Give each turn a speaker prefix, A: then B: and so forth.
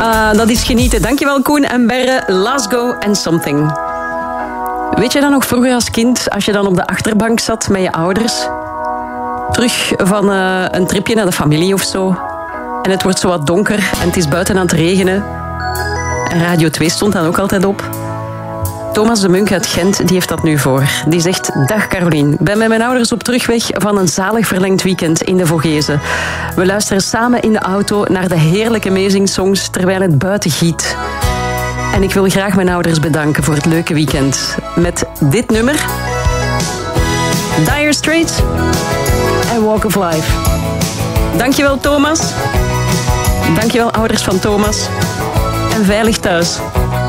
A: Dat is genieten. Dankjewel Koen en Berre. Let's go and something. Weet je dan nog vroeger als kind, als je dan op de achterbank zat met je ouders, terug van een tripje naar de familie of zo, en het wordt zo wat donker en het is buiten aan het regenen, en Radio 2 stond dan ook altijd op. Thomas de Munk uit Gent, die heeft dat nu voor. Die zegt: dag Carolien, ben met mijn ouders op terugweg van een zalig verlengd weekend in de Vogezen. We luisteren samen in de auto naar de heerlijke Amazing Songs terwijl het buiten giet. En ik wil graag mijn ouders bedanken voor het leuke weekend. Met dit nummer: Dire Straits en Walk of Life. Dankjewel Thomas. Dankjewel ouders van Thomas. En veilig thuis.